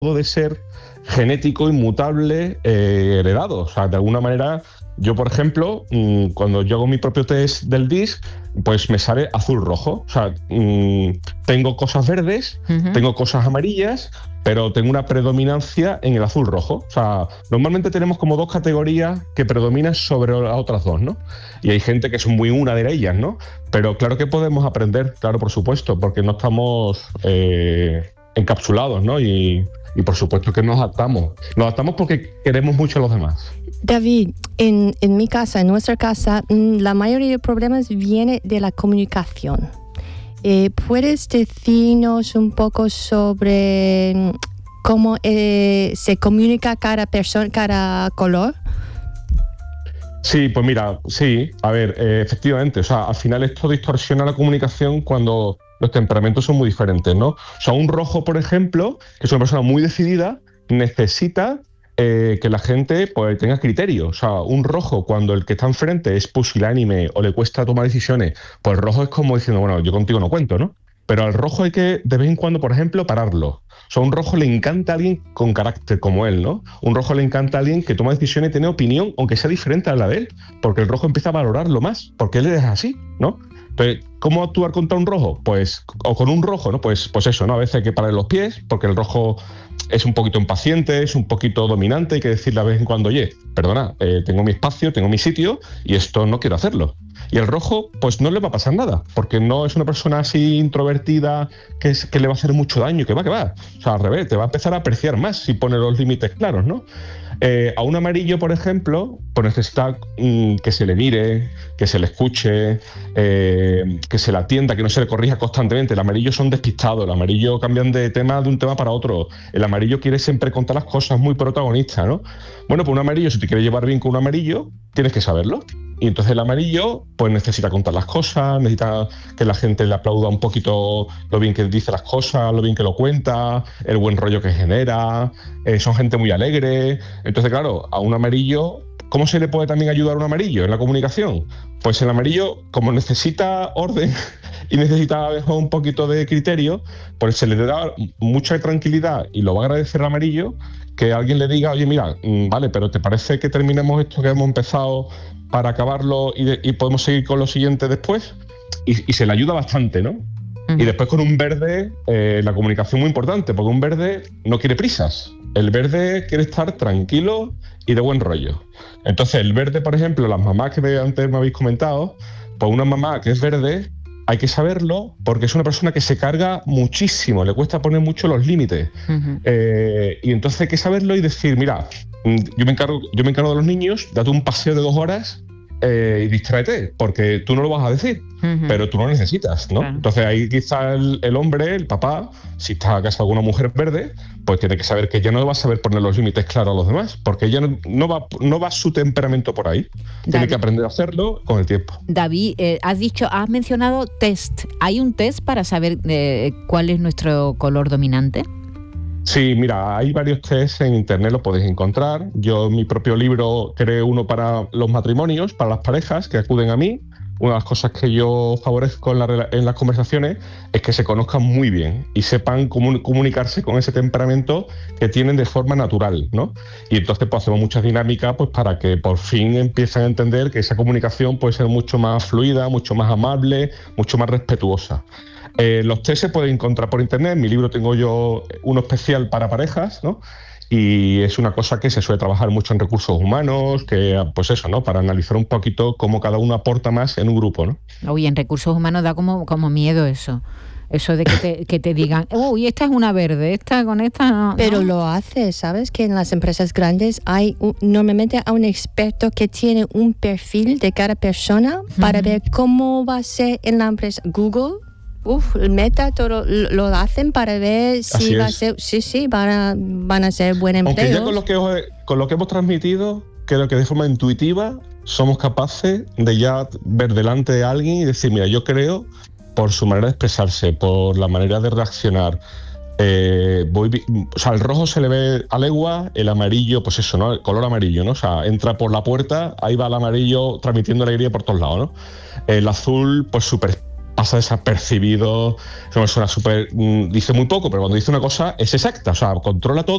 de ser genético, inmutable, heredado. O sea, de alguna manera, yo, por ejemplo, cuando yo hago mi propio test del DISC, pues me sale azul-rojo. O sea, tengo cosas verdes, tengo cosas amarillas, pero tengo una predominancia en el azul-rojo. O sea, normalmente tenemos como dos categorías que predominan sobre las otras dos, ¿no? Y hay gente que es muy una de ellas, ¿no? Pero claro que podemos aprender, claro, por supuesto, porque no estamos encapsulados, ¿no? Y por supuesto que nos adaptamos. Nos adaptamos porque queremos mucho a los demás. David, en mi casa, en nuestra casa, la mayoría de problemas viene de la comunicación. ¿Puedes decirnos un poco sobre cómo se comunica cada persona, cada color? Sí, pues mira, sí, a ver, efectivamente, o sea, al final esto distorsiona la comunicación cuando los temperamentos son muy diferentes, ¿no? O sea, un rojo, por ejemplo, que es una persona muy decidida, necesita que la gente pues tenga criterio. O sea, un rojo, cuando el que está enfrente es pusilánime o le cuesta tomar decisiones, pues el rojo es como diciendo, bueno, yo contigo no cuento, ¿no? Pero al rojo hay que, de vez en cuando, por ejemplo, pararlo. O sea, a un rojo le encanta a alguien con carácter como él, ¿no? Un rojo le encanta a alguien que toma decisiones y tiene opinión, aunque sea diferente a la de él, porque el rojo empieza a valorarlo más, porque él es así, ¿no? Entonces, ¿cómo actuar contra un rojo? Pues, o con un rojo, ¿no? Pues eso, ¿no? A veces hay que parar los pies, porque el rojo es un poquito impaciente, es un poquito dominante, hay que decirle a vez en cuando, oye, perdona, tengo mi espacio, tengo mi sitio, y esto no quiero hacerlo. Y el rojo, pues no le va a pasar nada, porque no es una persona así introvertida que le va a hacer mucho daño, que va. O sea, al revés, te va a empezar a apreciar más si pone los límites claros, ¿no? A un amarillo, por ejemplo, pues necesita que se le mire, que se le escuche, que se le atienda, que no se le corrija constantemente. El amarillo son despistados, el amarillo cambian de un tema para otro. El amarillo quiere siempre contar las cosas, muy protagonista, ¿no? Bueno, pues un amarillo, si te quieres llevar bien con un amarillo, tienes que saberlo. Y entonces el amarillo pues necesita contar las cosas, necesita que la gente le aplauda un poquito lo bien que dice las cosas, lo bien que lo cuenta, el buen rollo que genera, son gente muy alegre. Entonces, claro, a un amarillo, ¿cómo se le puede también ayudar a un amarillo en la comunicación? Pues el amarillo, como necesita orden y necesita un poquito de criterio, pues se le da mucha tranquilidad y lo va a agradecer al amarillo que alguien le diga, oye, mira, vale, pero ¿te parece que terminemos esto que hemos empezado para acabarlo y podemos seguir con lo siguiente después? Y se le ayuda bastante, ¿no? Y después con un verde, la comunicación muy importante, porque un verde no quiere prisas. El verde quiere estar tranquilo y de buen rollo. Entonces, el verde, por ejemplo, las mamás que antes me habéis comentado, pues una mamá que es verde, hay que saberlo porque es una persona que se carga muchísimo, le cuesta poner mucho los límites. Y entonces hay que saberlo y decir, mira, yo me encargo de los niños, date un paseo de 2 horas y distráete, porque tú no lo vas a decir, pero tú lo necesitas, ¿no? Claro. Entonces ahí quizá el hombre, el papá, si está casado con una mujer verde, pues tiene que saber que ella no va a saber poner los límites claros a los demás, porque ella no va su temperamento por ahí. David, tiene que aprender a hacerlo con el tiempo. David, has mencionado test. ¿Hay un test para saber cuál es nuestro color dominante? Sí, mira, hay varios tests en internet, los podéis encontrar. Yo en mi propio libro creé uno para los matrimonios, para las parejas que acuden a mí. Una de las cosas que yo favorezco en las conversaciones es que se conozcan muy bien y sepan cómo comunicarse con ese temperamento que tienen de forma natural, ¿no? Y entonces pues hacemos muchas dinámicas pues para que por fin empiecen a entender que esa comunicación puede ser mucho más fluida, mucho más amable, mucho más respetuosa. Los test se pueden encontrar por internet. En mi libro tengo yo uno especial para parejas, ¿no? Y es una cosa que se suele trabajar mucho en recursos humanos, que pues eso, ¿no? Para analizar un poquito cómo cada uno aporta más en un grupo, ¿no? Uy, en recursos humanos da como miedo eso. Eso de que te digan, uy, esta es una verde, esta con esta no. Pero lo hace, ¿sabes? Que en las empresas grandes hay normalmente a un experto que tiene un perfil de cada persona para ver cómo va a ser en la empresa. Google, el Meta, todo lo hacen para ver si va a ser, van a ser buen empleo. Aunque ya con lo que hemos transmitido, creo que de forma intuitiva somos capaces de ya ver delante de alguien y decir, mira, yo creo, por su manera de expresarse, por la manera de reaccionar, o sea, el rojo se le ve a legua, el amarillo, pues eso, ¿no? El color amarillo, ¿no? O sea, entra por la puerta, ahí va el amarillo transmitiendo alegría por todos lados, ¿no? El azul, pues súper pasa desapercibido, es una persona súper, dice muy poco, pero cuando dice una cosa es exacta, o sea, controla todo.